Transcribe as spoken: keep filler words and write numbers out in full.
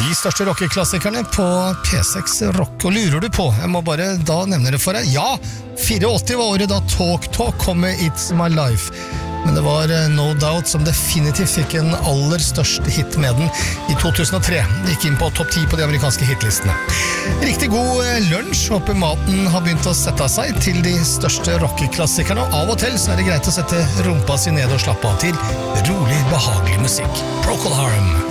de største rockeklassikerne på P seks Rock. Og lurer du på, jeg må bare da nevne det for deg. Ja, åttifire var året da Talk Talk kom med It's My Life. Men det var No Doubt som definitivt fikk en aller største hit med den i to tusen og tre. Det gikk inn på topp ti på de amerikanske hitlistene. Riktig god lunsj. Håper maten har begynt å sette seg til de største rockeklassikerne. Og av og til så er det greit å sette rumpa si ned og slappe av til rolig, behagelig musikk. Procol Harum.